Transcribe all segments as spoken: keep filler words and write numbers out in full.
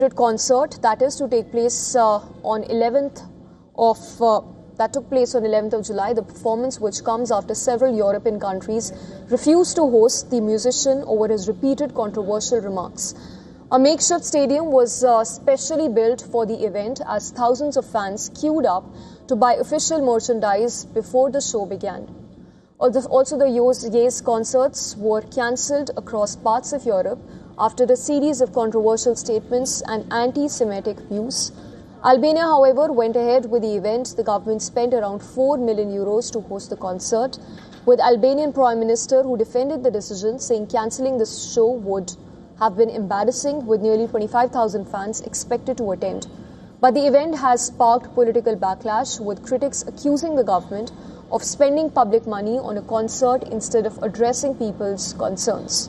concert that is to take place uh, on eleventh of uh, that took place on eleventh of July. The performance, which comes after several European countries refused to host the musician over his repeated controversial remarks. A makeshift stadium was uh, specially built for the event as thousands of fans queued up to buy official merchandise before the show began. Also, the Yes concerts were cancelled across parts of Europe after a series of controversial statements and anti-Semitic views. Albania, however, went ahead with the event. The government spent around four million euros to host the concert, with Albanian Prime Minister who defended the decision, saying cancelling the show would have been embarrassing, with nearly twenty-five thousand fans expected to attend. But the event has sparked political backlash, with critics accusing the government of spending public money on a concert instead of addressing people's concerns.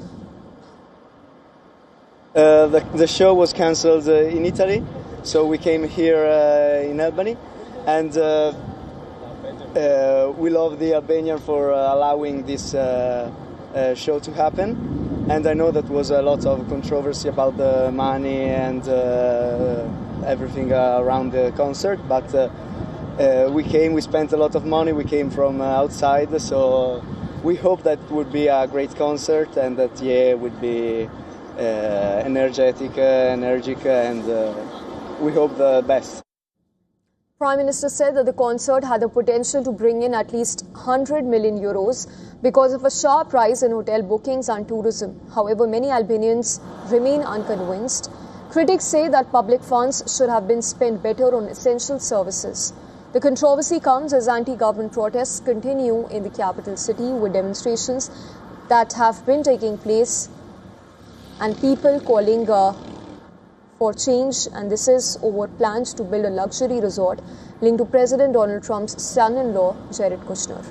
Uh, the, the show was cancelled uh, in Italy, so we came here uh, in Albany, and uh, uh, we love the Albanian for uh, allowing this uh, uh, show to happen. And I know that was a lot of controversy about the money and uh, everything uh, around the concert, but uh, uh, we came, we spent a lot of money, we came from uh, outside, so we hope that would be a great concert and that yeah would be uh, energetic, uh, energic, and uh, we hope the best. Prime Minister said that the concert had the potential to bring in at least one hundred million euros because of a sharp rise in hotel bookings and tourism. However, many Albanians remain unconvinced. Critics say that public funds should have been spent better on essential services. The controversy comes as anti-government protests continue in the capital city, with demonstrations that have been taking place and people calling uh, for change, and this is over plans to build a luxury resort linked to President Donald Trump's son-in-law, Jared Kushner.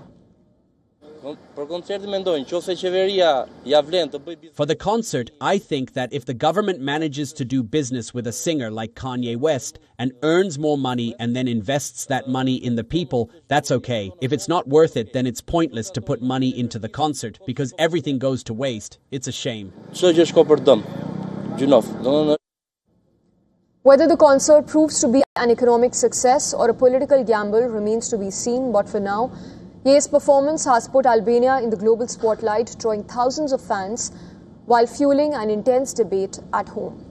For the concert, I think that if the government manages to do business with a singer like Kanye West and earns more money and then invests that money in the people, that's okay. If it's not worth it, then it's pointless to put money into the concert because everything goes to waste. It's a shame. Whether the concert proves to be an economic success or a political gamble remains to be seen, but for now, Yes performance has put Albania in the global spotlight, drawing thousands of fans while fueling an intense debate at home.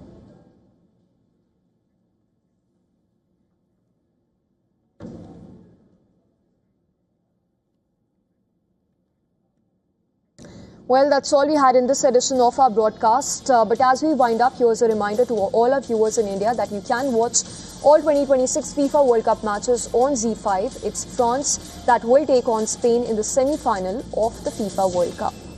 Well, that's all we had in this edition of our broadcast. Uh, but as we wind up, here's a reminder to all our viewers in India that you can watch all twenty twenty-six FIFA World Cup matches on Z five. It's France that will take on Spain in the semi-final of the FIFA World Cup.